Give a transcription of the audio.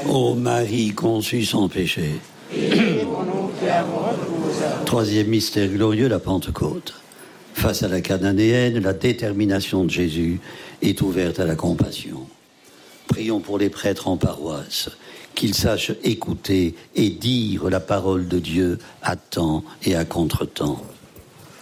Ô Marie conçue sans péché. Priez pour nous qui avons recours à vous. Troisième mystère glorieux, la Pentecôte. Face à la Cananéenne, la détermination de Jésus est ouverte à la compassion. Prions pour les prêtres en paroisse, qu'ils sachent écouter et dire la parole de Dieu à temps et à contre-temps.